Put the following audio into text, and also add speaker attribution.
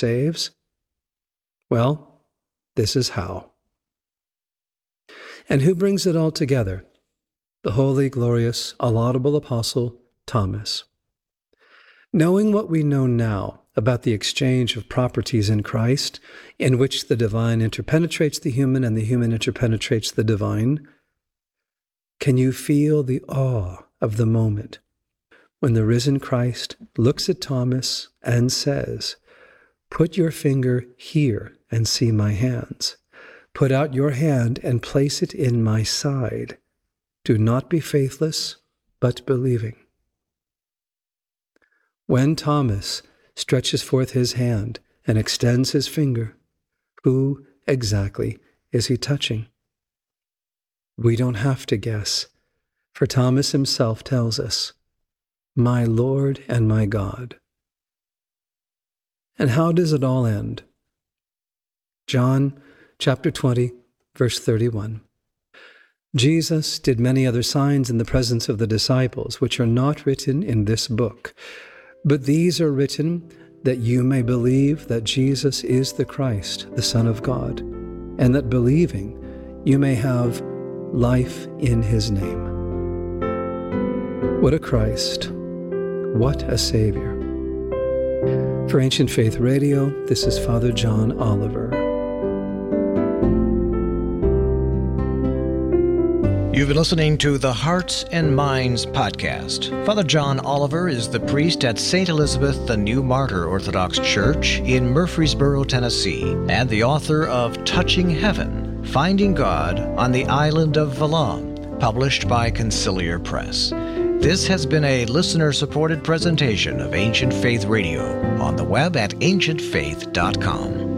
Speaker 1: saves? Well, this is how. And who brings it all together? The holy, glorious, laudable apostle Thomas. Knowing what we know now about the exchange of properties in Christ, in which the divine interpenetrates the human and the human interpenetrates the divine, can you feel the awe of the moment when the risen Christ looks at Thomas and says, "Put your finger here and see my hands. Put out your hand and place it in my side. Do not be faithless, but believing." When Thomas stretches forth his hand and extends his finger, who exactly is he touching? We don't have to guess, for Thomas himself tells us, "My Lord and my God." And how does it all end? John chapter 20, verse 31. Jesus did many other signs in the presence of the disciples, which are not written in this book. But these are written that you may believe that Jesus is the Christ, the Son of God, and that believing you may have life in his name. What a Christ. What a Savior. For Ancient Faith Radio, this is Father John Oliver.
Speaker 2: You've been listening to the Hearts and Minds podcast. Father John Oliver is the priest at St. Elizabeth the New Martyr Orthodox Church in Murfreesboro, Tennessee, and the author of Touching Heaven, Finding God on the Island of Valum, published by Conciliar Press. This has been a listener-supported presentation of Ancient Faith Radio on the web at ancientfaith.com.